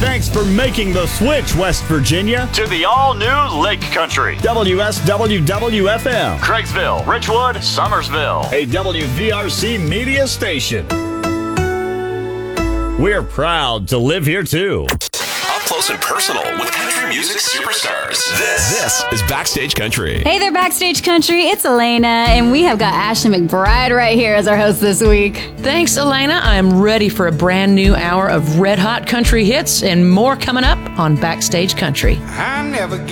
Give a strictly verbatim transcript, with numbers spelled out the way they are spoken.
Thanks for making the switch, West Virginia, to the all-new Lake Country. W S W W F M, Craigsville, Richwood, Summersville. a W V R C media station. We're proud to live here, too. Up close and personal with country music superstars. This, this is Backstage Country. Hey there, Backstage Country. It's Elena, and we have got Ashley McBride right here as our host this week. Thanks, Elena. I'm ready for a brand new hour of red hot country hits and more coming up on Backstage Country. I never get